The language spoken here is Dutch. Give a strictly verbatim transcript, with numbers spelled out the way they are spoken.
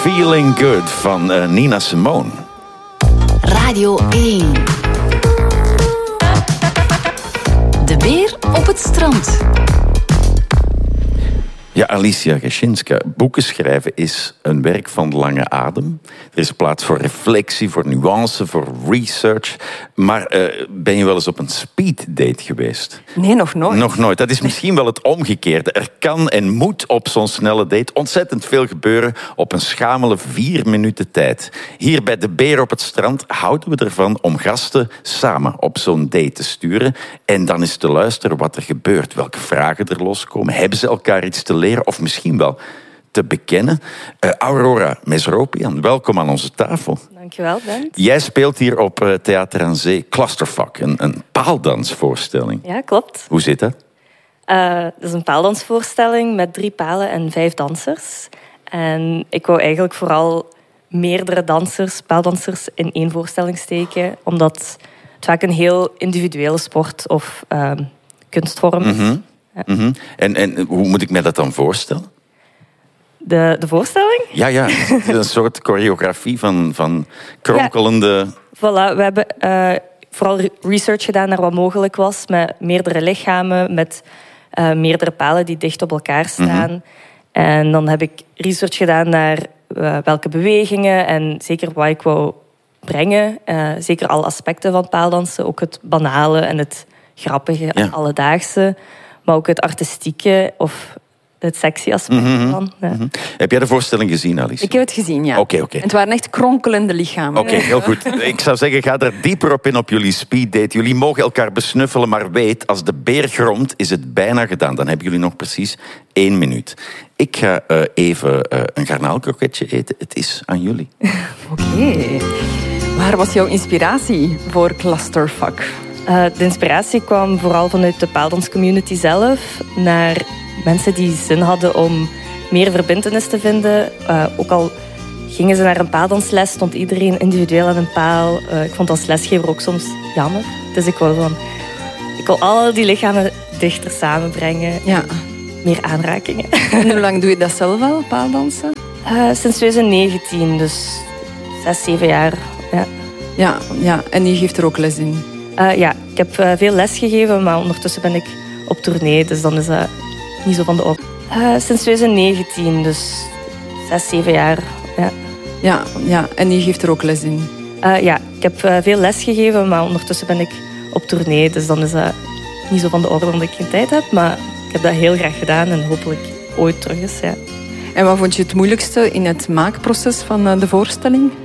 Feeling Good van uh, Nina Simone. Radio één. De beer op het strand. Ja, Alicia Geschinska, boeken schrijven is een werk van lange adem. Er is plaats voor reflectie, voor nuance, voor research. Maar uh, ben je wel eens op een speeddate geweest? Nee, nog nooit. Nog nooit. Dat is misschien wel het omgekeerde. Er kan en moet op zo'n snelle date ontzettend veel gebeuren op een schamele vier minuten tijd. Hier bij De Beer op het Strand houden we ervan om gasten samen op zo'n date te sturen. En dan eens te luisteren wat er gebeurt. Welke vragen er loskomen. Hebben ze elkaar iets te leren? Of misschien wel te bekennen. Uh, Aurora Mesropian, welkom aan onze tafel. Dankjewel, Bent. Jij speelt hier op uh, Theater aan Zee Clusterfuck, een, een paaldansvoorstelling. Ja, klopt. Hoe zit dat? Uh, het is een paaldansvoorstelling met drie palen en vijf dansers. En ik wou eigenlijk vooral meerdere dansers, paaldansers in één voorstelling steken, omdat het vaak een heel individuele sport of uh, kunstvorm is. Mm-hmm. Ja. Mm-hmm. En, en hoe moet ik mij dat dan voorstellen? De, de voorstelling? Ja, ja. Een soort choreografie van, van kronkelende... Ja. Voilà, we hebben uh, vooral research gedaan naar wat mogelijk was, met meerdere lichamen, met uh, meerdere palen die dicht op elkaar staan. Mm-hmm. En dan heb ik research gedaan naar uh, welke bewegingen en zeker wat ik wou brengen. Uh, zeker alle aspecten van paaldansen, ook het banale en het grappige, ja. alledaagse. Maar ook het artistieke of het sexy aspect mm-hmm. van. Ja. Mm-hmm. Heb jij de voorstelling gezien, Alice? Ik heb het gezien, ja. Oké, okay, oké. Okay. Het waren echt kronkelende lichamen. Oké, okay, heel goed. Ik zou zeggen, ga er dieper op in op jullie speeddate. Jullie mogen elkaar besnuffelen, maar weet, als de beer gromt, is het bijna gedaan. Dan hebben jullie nog precies één minuut. Ik ga uh, even uh, een garnaalkroketje eten. Het is aan jullie. Oké. Okay. Waar was jouw inspiratie voor Clusterfuck? Uh, de inspiratie kwam vooral vanuit de paaldanscommunity zelf, naar mensen die zin hadden om meer verbintenis te vinden. Uh, ook al gingen ze naar een paaldansles, stond iedereen individueel aan een paal. Uh, ik vond als lesgever ook soms jammer. Dus ik wou van, ik wil al die lichamen dichter samenbrengen. Ja. Meer aanrakingen. En hoe lang doe je dat zelf al, paaldansen? Uh, sinds twintig negentien, dus zes, zeven jaar. Ja. Ja, ja, en je geeft er ook les in? Uh, ja, ik heb uh, veel les gegeven, maar ondertussen ben ik op tournee, dus dan is dat niet zo van de op. Uh, sinds twintig negentien, dus zes, zeven jaar. Ja. Ja, ja, en je geeft er ook les in? Uh, ja, ik heb uh, veel les gegeven, maar ondertussen ben ik op tournee, dus dan is dat niet zo van de orde omdat ik geen tijd heb, maar ik heb dat heel graag gedaan en hopelijk ooit terug is. Ja. En wat vond je het moeilijkste in het maakproces van de voorstelling?